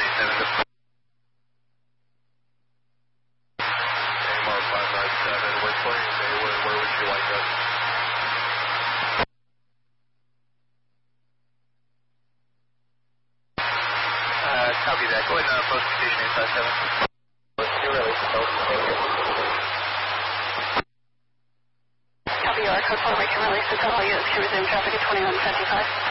AMR 597, we're clearing Maywood. Where would you like us? Copy that. Go ahead and post station 857. You're really close. Thank you. Copy your code 4, we can release the total units to resume traffic at 2155.